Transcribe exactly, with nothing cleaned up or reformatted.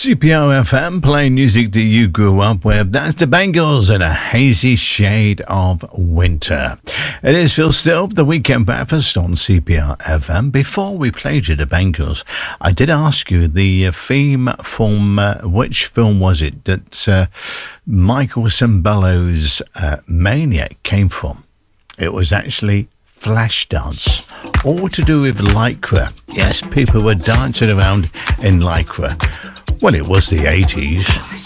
C P R F M, playing music that you grew up with. That's the Bangles and A Hazy Shade of Winter. It is Phil Still, the Weekend Breakfast on C P R F M. Before we played you the Bangles, I did ask you the uh, theme from uh, which film was it that uh, Michael Sembello's uh, Maniac came from. It was actually Flashdance, all to do with Lycra. Yes, people were dancing around in Lycra. Well, it was the eighties.